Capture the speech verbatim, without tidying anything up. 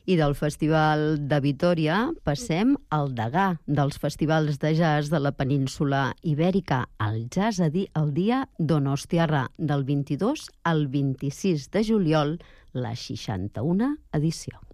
I del Festival de Vitòria passem al degà dels festivals de jazz de la península Ibèrica, el Jazz a Di- al Dia Donostiarra, del vint-i-dos al vint-i-sis de juliol, la seixanta-una edició.